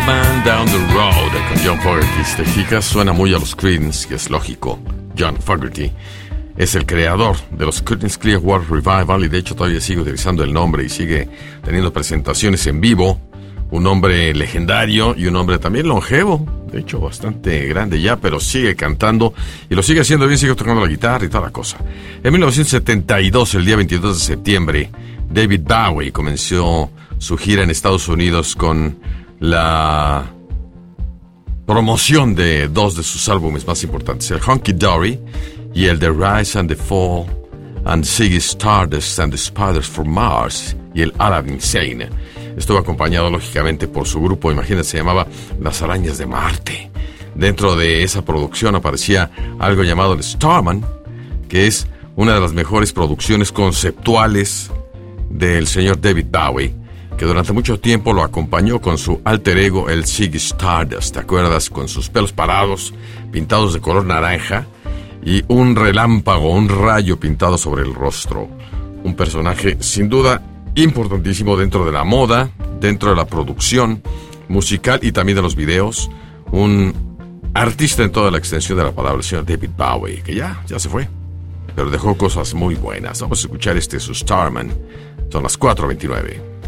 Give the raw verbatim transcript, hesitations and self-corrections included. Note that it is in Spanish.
Man Down the Road con John Fogerty. Si te fijas, suena muy a los Creedence, y es lógico. John Fogerty es el creador de los Creedence Clearwater Revival, y de hecho todavía sigue utilizando el nombre y sigue teniendo presentaciones en vivo. Un hombre legendario y un hombre también longevo, de hecho bastante grande ya, pero sigue cantando y lo sigue haciendo bien, sigue tocando la guitarra y toda la cosa. En mil novecientos setenta y dos, el día veintidós de septiembre, David Bowie comenzó su gira en Estados Unidos con la promoción de dos de sus álbumes más importantes, el Hunky Dory y el The Rise and the Fall and Ziggy Stardust and the Spiders from Mars, y el Aladdin Sane. Estuvo acompañado lógicamente por su grupo, imagínense, se llamaba Las Arañas de Marte. Dentro de esa producción aparecía algo llamado el Starman, que es una de las mejores producciones conceptuales del señor David Bowie, que durante mucho tiempo lo acompañó con su alter ego, el Ziggy Stardust, ¿te acuerdas? Con sus pelos parados, pintados de color naranja, y un relámpago, un rayo pintado sobre el rostro. Un personaje sin duda importantísimo dentro de la moda, dentro de la producción musical y también de los videos. Un artista en toda la extensión de la palabra, el señor David Bowie, que ya, ya se fue, pero dejó cosas muy buenas. Vamos a escuchar este, su Starman. Son las cuatro veintinueve.